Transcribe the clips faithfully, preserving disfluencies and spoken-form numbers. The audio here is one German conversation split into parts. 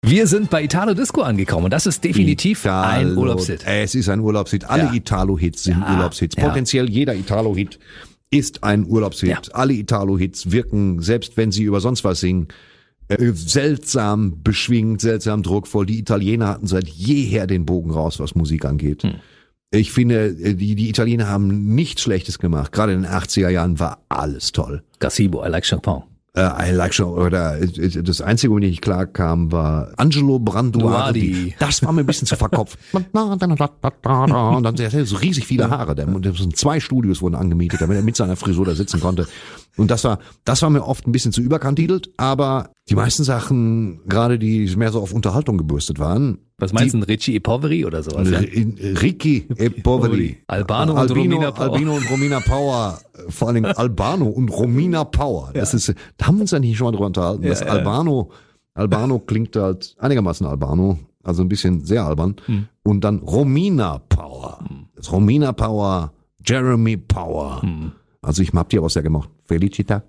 Wir sind bei Italo Disco angekommen und das ist definitiv Italo, ein Urlaubshit. Es ist ein Urlaubshit. Alle Ja. Italo-Hits sind Ja. Urlaubshits. Ja. Potenziell jeder Italo-Hit ist ein Urlaubshit. Ja. Alle Italo-Hits wirken, selbst wenn sie über sonst was singen, äh, seltsam beschwingt, seltsam druckvoll. Die Italiener hatten seit jeher den Bogen raus, was Musik angeht. Hm. Ich finde, die, die Italiener haben nichts Schlechtes gemacht. Gerade in den achtziger Jahren war alles toll. Gazebo, I like Champagne. Uh, I like schon, oder das Einzige, womit ich nicht klar kam, war Angelo Branduardi. Duardi. Das war mir ein bisschen zu verkopft. Und dann hat er so riesig viele Haare. Der, der, zwei Studios wurden angemietet, damit er mit seiner Frisur da sitzen konnte. Und das war, das war mir oft ein bisschen zu überkantitelt, aber die meisten Sachen, gerade die mehr so auf Unterhaltung gebürstet waren. Was meinst du, ein Ricci e Poveri oder sowas? Ja? Ricky e Poveri. Albano und Albino, Romina Power. Albino und Romina Power. Vor allen Dingen Albano und Romina Power. Das ja. ist, da haben wir uns ja nicht schon mal drüber unterhalten. Das ja, ja. Albano, Albano klingt halt einigermaßen Albano, also ein bisschen sehr albern. Hm. Und dann Romina Power. Das Romina Power, Jeremy Power. Hm. Also ich hab die aber sehr gemocht. Felicita.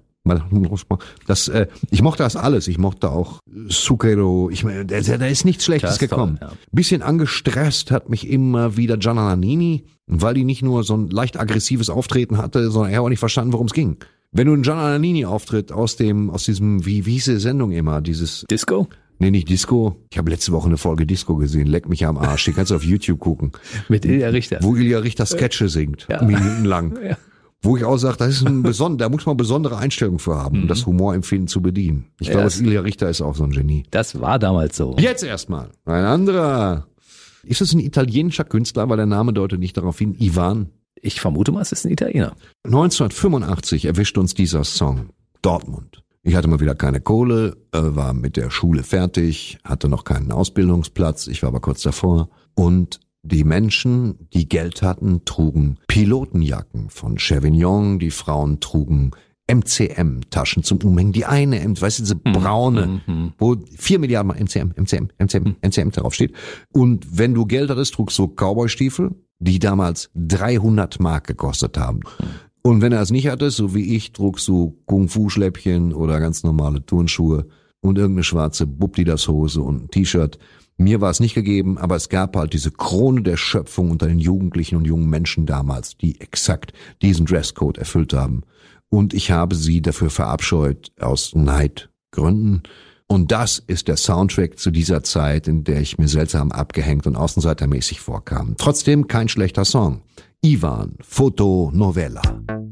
Das, äh, ich mochte das alles. Ich mochte auch Zucchero. Ich meine, da, da ist nichts Schlechtes gekommen. Toll, ja. Bisschen angestresst hat mich immer wieder Gianna Nannini, weil die nicht nur so ein leicht aggressives Auftreten hatte, sondern er hat auch nicht verstanden, worum es ging. Wenn du einen Gianna Nannini Auftritt aus dem, aus diesem, wie, wie hieß die Sendung immer, dieses Disco? Nee, nicht Disco. Ich habe letzte Woche eine Folge Disco gesehen. Leck mich am Arsch. Die kannst du auf YouTube gucken. Mit Ilja Richter. Wo Ilja Richter Sketche singt. Ja. Minutenlang. Ja. Wo ich auch sage, das ist ein besonder, da muss man besondere Einstellungen für haben, um mhm. das Humorempfinden zu bedienen. Ich ja, glaube, Ilja Richter ist auch so ein Genie. Das war damals so. Jetzt erstmal ein anderer. Ist es ein italienischer Künstler, weil der Name deutet nicht darauf hin, Ivan? Ich vermute mal, es ist ein Italiener. neunzehnhundertfünfundachtzig erwischt uns dieser Song. Dortmund. Ich hatte mal wieder keine Kohle, war mit der Schule fertig, hatte noch keinen Ausbildungsplatz, ich war aber kurz davor und die Menschen, die Geld hatten, trugen Pilotenjacken von Chevignon, die Frauen trugen M C M-Taschen zum Umhängen. Die eine, weißt du, diese braune, mm-hmm. wo vier Milliarden Mal M C M, M C M, M C M, M C M darauf steht. Und wenn du Geld hattest, trugst du Cowboy-Stiefel, die damals dreihundert Mark gekostet haben. Und wenn er es nicht hatte, so wie ich, trugst du Kung-Fu-Schläppchen oder ganz normale Turnschuhe und irgendeine schwarze Bubdidas-Hose und ein T-Shirt. Mir war es nicht gegeben, aber es gab halt diese Krone der Schöpfung unter den Jugendlichen und jungen Menschen damals, die exakt diesen Dresscode erfüllt haben. Und ich habe sie dafür verabscheut aus Neidgründen. Und das ist der Soundtrack zu dieser Zeit, in der ich mir seltsam abgehängt und außenseitermäßig vorkam. Trotzdem kein schlechter Song. Ivan, Fotonovella.